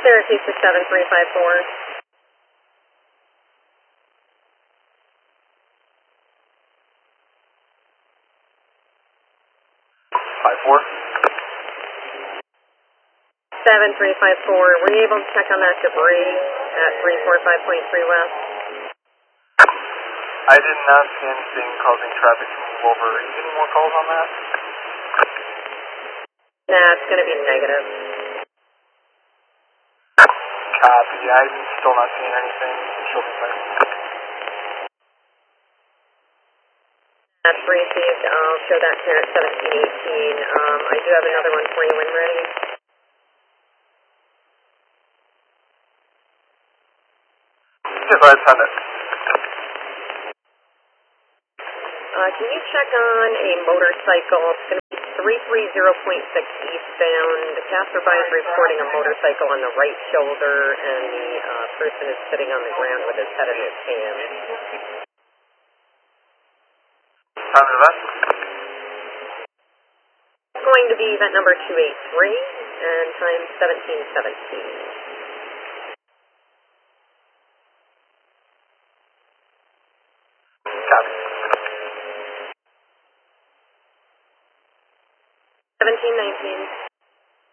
Syracuse to 7354. 54. 7354, were you able to check on that debris at 345.3 west? I did not see anything causing traffic to move over. Any more calls on that? That's going to be negative. Copy. I'm still not seeing anything. She'll be fine. That's received. I'll show that here at 1718. I do have another one for you when ready. Yes, I have it. Can you check on a motorcycle? It's going to be 330.6 eastbound. The passerby is reporting a motorcycle on the right shoulder, and the person is sitting on the ground with his head in his hands. Time of that? It's going to be event number 283, and time 1717. Copy. 1719.